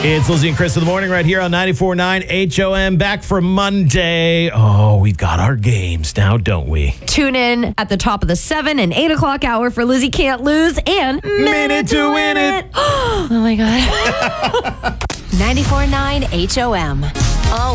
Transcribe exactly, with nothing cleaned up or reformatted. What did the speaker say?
It's Lizzie and Chris in the morning right here on ninety-four point nine H O M. Back for Monday. Oh, we've got our games now, don't we? Tune in at the top of the seven and eight o'clock hour for Lizzie Can't Lose and Minute to Win It. Oh, my God. ninety-four point nine H O M. All